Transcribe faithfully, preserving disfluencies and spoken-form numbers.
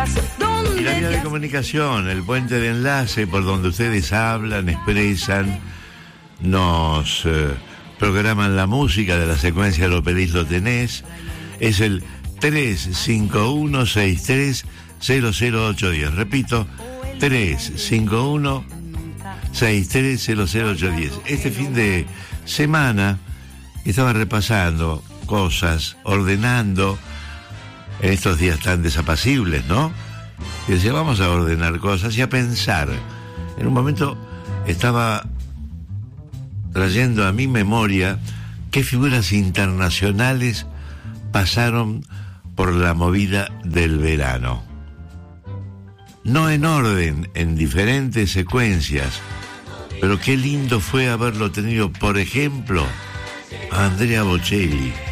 Y la vía de comunicación, el puente de enlace por donde ustedes hablan, expresan, nos eh, programan la música de la secuencia Lo pedís, lo tenés, es el tres cinco uno seis tres cero cero ocho uno cero. Repito, tres cinco uno seis tres cero cero ocho uno cero. Este fin de semana estaba repasando cosas, ordenando en estos días tan desapacibles, ¿no? Y decía, vamos a ordenar cosas y a pensar. En un momento estaba trayendo a mi memoria qué figuras internacionales pasaron por la movida del verano. No en orden, en diferentes secuencias, pero qué lindo fue haberlo tenido, por ejemplo, a Andrea Bocelli.